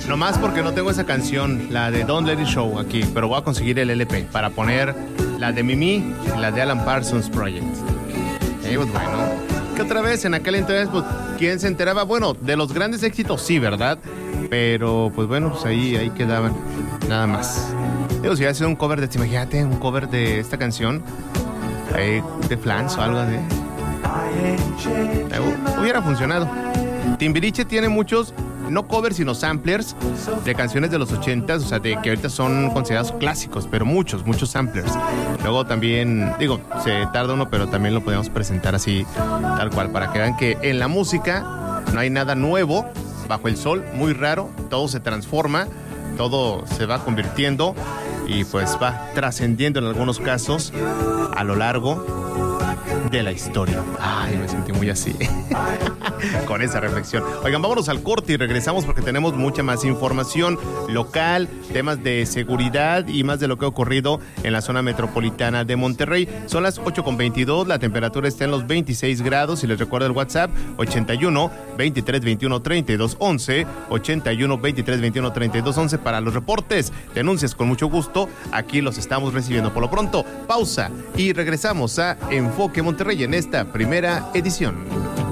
Nomás porque no tengo esa canción, la de Don't Let It Show aquí, pero voy a conseguir el LP para poner la de Mimi y la de Alan Parsons Project. Pues bueno, que otra vez en aquel entonces, pues, ¿quién se enteraba? Bueno, de los grandes éxitos sí, ¿verdad? Pero, pues bueno, pues ahí quedaban, nada más. Digo, si hubiera sido un cover de, imagínate, un cover de esta canción, de Flans o algo de... hubiera funcionado. Timbiriche tiene muchos, no covers, sino samplers de canciones de los 80s, o sea, de que ahorita son considerados clásicos, pero muchos samplers. Luego también, digo, se tarda uno, pero también lo podemos presentar así, tal cual, para que vean que en la música no hay nada nuevo bajo el sol, muy raro, todo se transforma, todo se va convirtiendo y pues va trascendiendo en algunos casos a lo largo de la historia. Ay, me sentí muy así con esa reflexión. Oigan, vámonos al corte y regresamos porque tenemos mucha más información local, temas de seguridad y más de lo que ha ocurrido en la zona metropolitana de Monterrey. Son las 8:22, la temperatura está en los 26 grados y les recuerdo el WhatsApp 81 23 21 32 11, 81 23 21 32 11 para los reportes, denuncias, con mucho gusto, aquí los estamos recibiendo. Por lo pronto, pausa y regresamos a Enfoque Monterrey en esta primera edición.